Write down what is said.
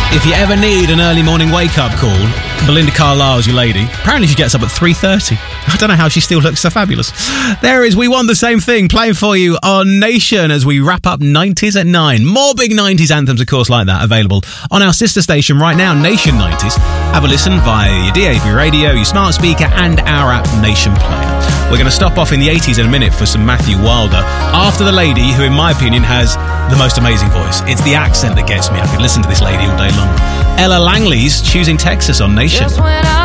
If you ever need an early morning wake-up call, Belinda Carlisle's your lady. Apparently she gets up at 3:30. I don't know how she still looks so fabulous. There is We Want the Same Thing playing for you on Nation as we wrap up 90s at 9. More big 90s anthems, of course, like that available on our sister station right now, Nation 90s. Have a listen via your DAB radio, your smart speaker and our app Nation Player. We're going to stop off in the 80s in a minute for some Matthew Wilder after the lady who, in my opinion, has the most amazing voice. It's the accent that gets me. I could listen to this lady all day long. Ella Langley's Choosing Texas on Nation.